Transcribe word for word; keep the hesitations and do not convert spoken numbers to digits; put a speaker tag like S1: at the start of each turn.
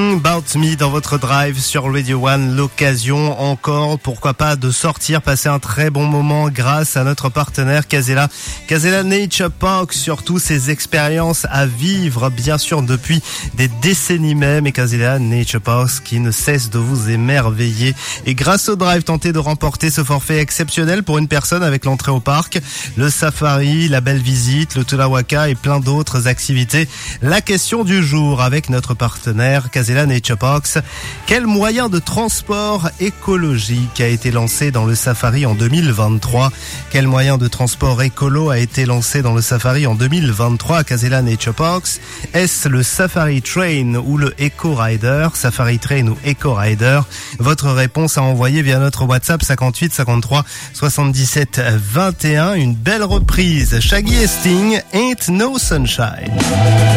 S1: Everything About Me dans votre drive sur Radio One. L'occasion encore, pourquoi pas, de sortir, passer un très bon moment grâce à notre partenaire Casella. Casella Nature Park, surtout ses expériences à vivre, bien sûr, depuis des décennies même. Et Casella Nature Park qui ne cesse de vous émerveiller. Et grâce au drive, tentez de remporter ce forfait exceptionnel pour une personne avec l'entrée au parc, le safari, la belle visite, le Tula Waka et plein d'autres activités. La question du jour avec notre partenaire Casella Nature Parks. Quel moyen de transport écologique a été lancé dans le safari en deux mille vingt-trois? Quel moyen de transport écolo a été lancé dans le safari en deux mille vingt-trois à Casella Nature Parks? Est-ce le Safari Train ou le Eco Rider? Safari Train ou Eco Rider? Votre réponse à envoyer via notre WhatsApp cinquante-huit cinquante-trois soixante-dix-sept vingt et un. Une belle reprise. Shaggy et Sting, Ain't No Sunshine.